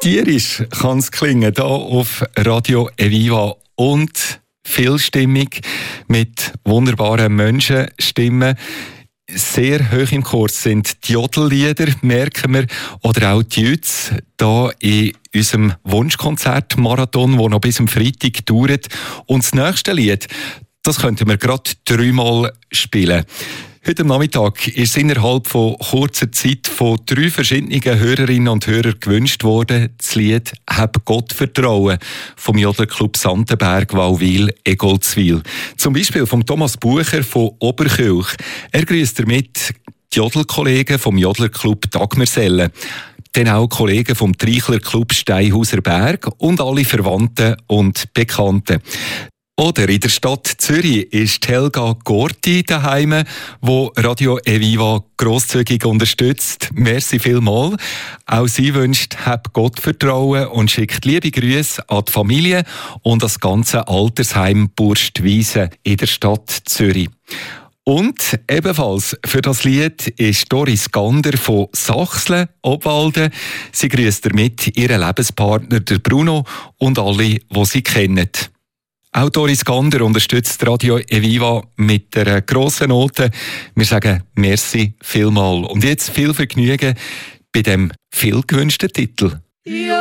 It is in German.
Tierisch kann es klingen, hier auf Radio Eviva. Und vielstimmig mit wunderbaren Menschenstimmen. Sehr hoch im Kurs sind die Jodellieder, merken wir, oder auch die Jütz, hier in unserem Wunschkonzert-Marathon, der noch bis am Freitag dauert. Und das nächste Lied, das könnten wir gerade 3-mal spielen. Heute Nachmittag ist innerhalb von kurzer Zeit von 3 verschiedenen Hörerinnen und Hörern gewünscht worden, das Lied «Hab Gott Vertrauen» vom Jodlerclub Santenberg, Wauwil, Egoldswil. Zum Beispiel vom Thomas Bucher von Oberkirch. Er grüßt damit die Jodelkollegen vom Jodlerclub Dagmersellen, dann auch Kollegen vom Treichlerclub Steinhauser Berg und alle Verwandten und Bekannten. Oder in der Stadt Zürich ist Helga Gorti daheim, wo Radio Eviva grosszügig unterstützt. Merci vielmals. Auch sie wünscht «Hab Gott Vertrauen» und schickt liebe Grüße an die Familie und das ganze Altersheim Burstwiese in der Stadt Zürich. Und ebenfalls für das Lied ist Doris Gander von Sachsle, Obwalden. Sie grüßt damit ihren Lebenspartner, der Bruno, und alle, die sie kennen. Auch Doris Gander unterstützt Radio Eviva mit einer grossen Note. Wir sagen merci vielmal. Und jetzt viel Vergnügen bei dem viel gewünschten Titel. Ja.